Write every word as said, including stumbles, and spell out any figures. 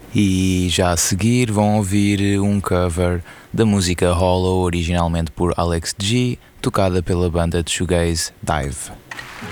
E já a seguir vão ouvir um cover da música Hollow, originalmente por Alex G, tocada pela banda de shoegaze Dive.